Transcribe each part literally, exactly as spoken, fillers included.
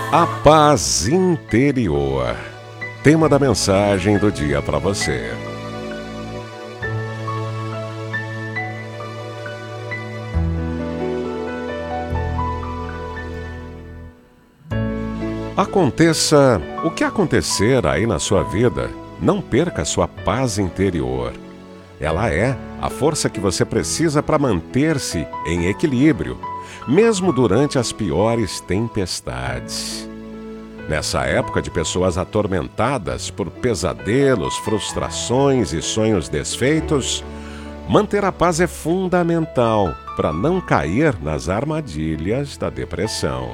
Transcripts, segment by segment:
A paz interior. Tema da mensagem do dia para você. Aconteça o que acontecer aí na sua vida, não perca sua paz interior. Ela é a força que você precisa para manter-se em equilíbrio, mesmo durante as piores tempestades. Nessa época de pessoas atormentadas por pesadelos, frustrações e sonhos desfeitos, manter a paz é fundamental para não cair nas armadilhas da depressão.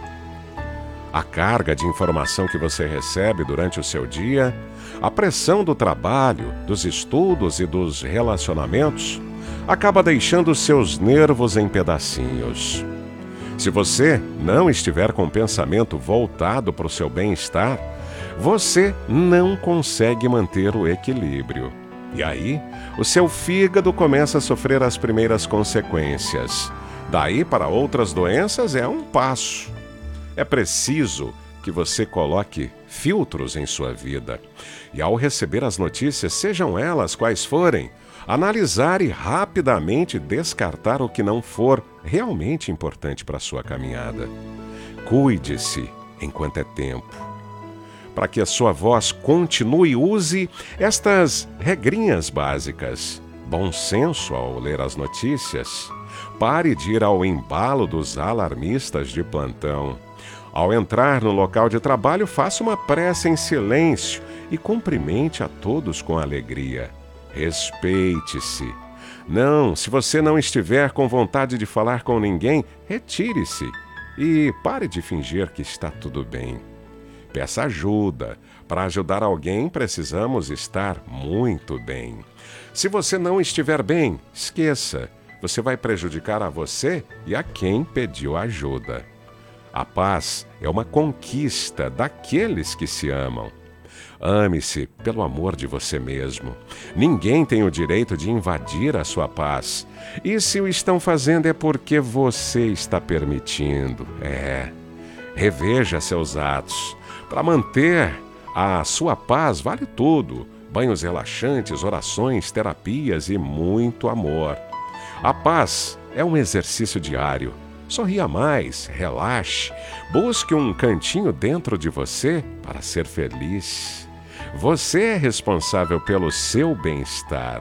A carga de informação que você recebe durante o seu dia, a pressão do trabalho, dos estudos e dos relacionamentos, acaba deixando seus nervos em pedacinhos. Se você não estiver com o pensamento voltado para o seu bem-estar, você não consegue manter o equilíbrio. E aí, o seu fígado começa a sofrer as primeiras consequências. Daí para outras doenças é um passo. É preciso que você coloque filtros em sua vida. E ao receber as notícias, sejam elas quais forem, analisar e rapidamente descartar o que não for realmente importante para a sua caminhada. Cuide-se enquanto é tempo. Para que a sua voz continue, use estas regrinhas básicas. Bom senso ao ler as notícias. Pare de ir ao embalo dos alarmistas de plantão. Ao entrar no local de trabalho, faça uma prece em silêncio e cumprimente a todos com alegria. Respeite-se. Não, se você não estiver com vontade de falar com ninguém, retire-se e pare de fingir que está tudo bem. Peça ajuda. Para ajudar alguém, precisamos estar muito bem. Se você não estiver bem, esqueça. Você vai prejudicar a você e a quem pediu ajuda. A paz é uma conquista daqueles que se amam. Ame-se pelo amor de você mesmo. Ninguém tem o direito de invadir a sua paz. E se o estão fazendo é porque você está permitindo. É. Reveja seus atos. Para manter a sua paz vale tudo. Banhos relaxantes, orações, terapias e muito amor. A paz é um exercício diário. Sorria mais, relaxe, busque um cantinho dentro de você para ser feliz. Você é responsável pelo seu bem-estar.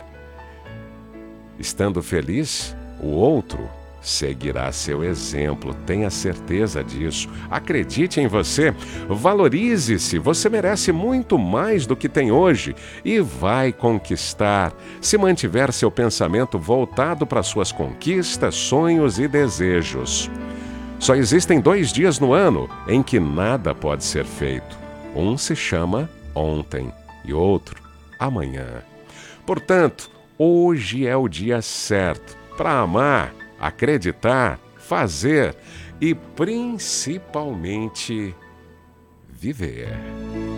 Estando feliz, o outro seguirá seu exemplo, tenha certeza disso. Acredite em você, valorize-se, você merece muito mais do que tem hoje e vai conquistar, se mantiver seu pensamento voltado para suas conquistas, sonhos e desejos. Só existem dois dias no ano em que nada pode ser feito. Um se chama ontem e outro amanhã. Portanto, hoje é o dia certo para amar, acreditar, fazer e, principalmente, viver.